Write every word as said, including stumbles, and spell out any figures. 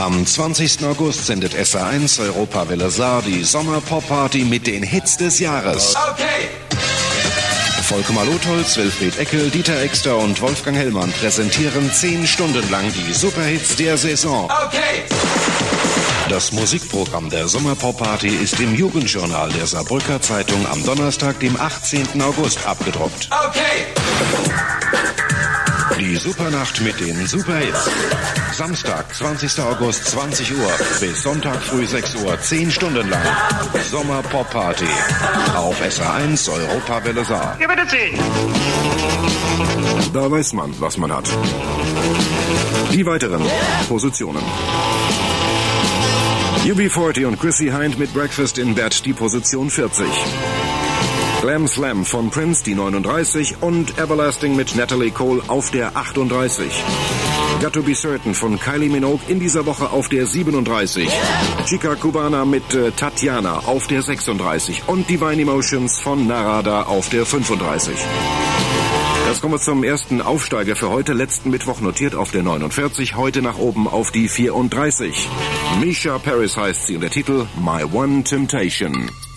Am zwanzigsten August sendet S R eins Europawelle Saar die Sommer-Pop-Party mit den Hits des Jahres. Okay. Volker Malotholz, Wilfried Eckel, Dieter Exter und Wolfgang Hellmann präsentieren zehn Stunden lang die Superhits der Saison. Okay. Das Musikprogramm der Sommerpop-Party ist im Jugendjournal der Saarbrücker Zeitung am Donnerstag, dem achtzehnten August, abgedruckt. Okay. Die Supernacht mit den Superhits. Samstag, zwanzigsten August, zwanzig Uhr bis Sonntag früh sechs Uhr, zehn Stunden lang. Sommer-Pop-Party auf S R eins Europawelle Saar. Ja, bitte zehn. Da weiß man, was man hat. Die weiteren Positionen. U B vierzig und Chrissy Hind mit Breakfast in Bed, die Position vierzig. Glam Slam von Prince, die neununddreißig, und Everlasting mit Natalie Cole auf der achtunddreißig. Got to Be Certain von Kylie Minogue in dieser Woche auf der siebenunddreißig. Chica Cubana mit äh, Tatjana auf der sechsunddreißig und Divine Emotions von Narada auf der fünfunddreißig. Jetzt kommen wir zum ersten Aufsteiger für heute. Letzten Mittwoch notiert auf der neunundvierzig, heute nach oben auf die vierunddreißig. Misha Paris heißt sie und der Titel My One Temptation.